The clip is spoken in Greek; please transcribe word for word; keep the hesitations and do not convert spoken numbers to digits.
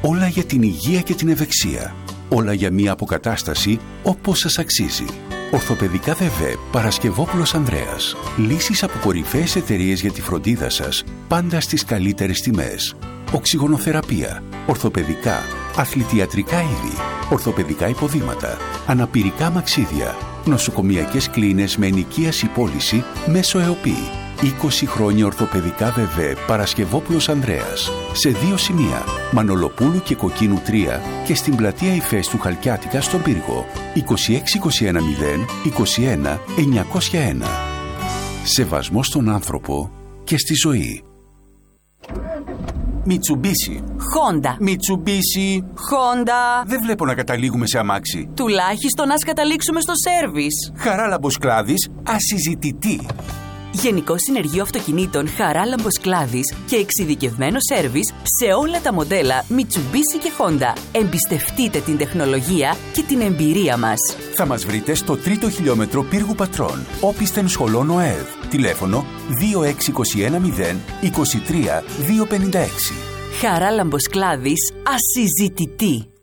Όλα για την υγεία και την ευεξία. Όλα για μια αποκατάσταση όπως σας αξίζει. Ορθοπαιδικά ΔΕΒΕ Παρασκευόπουλος Ανδρέας. Λύσεις από κορυφαίες εταιρείες για τη φροντίδα σας, πάντα στις καλύτερες τιμές. Οξυγονοθεραπεία, ορθοπαιδικά, αθλητιατρικά είδη, ορθοπαιδικά υποδήματα, αναπηρικά μαξίδια, νοσοκομιακές κλίνες με ενοικίαση πώληση μέσω ΕΟΠΗ. είκοσι χρόνια ορθοπαιδικά ΔΕΒΕ Παρασκευόπουλος Ανδρέας. Σε δύο σημεία, Μανολοπούλου και Κοκκίνου τρία και στην πλατεία Ηφαίστου Χαλκιάτικα στον Πύργο. είκοσι έξι είκοσι ένα μηδέν είκοσι ένα εννιακόσια ένα. Σεβασμός στον άνθρωπο και στη ζωή. Μιτσουμπίσι. Χόντα. Μιτσουμπίσι. Χόντα. Δεν βλέπω να καταλήγουμε σε αμάξι. Τουλάχιστον ας καταλήξουμε στο σέρβις. Χαράλαμπος Κλάδης, ασυζητητή. Γενικό Συνεργείο Αυτοκινήτων Χαράλαμπος Κλάδης και εξειδικευμένο σέρβις σε όλα τα μοντέλα Mitsubishi και Honda. Εμπιστευτείτε την τεχνολογία και την εμπειρία μας. Θα μας βρείτε στο τρίτο χιλιόμετρο Πύργου Πατρών, όπισθεν σχολών ΟΕΔ. Τηλέφωνο δύο έξι είκοσι ένα μηδέν είκοσι τρία δύο πενήντα έξι. Χαράλαμπος Κλάδης, ασυζητητή.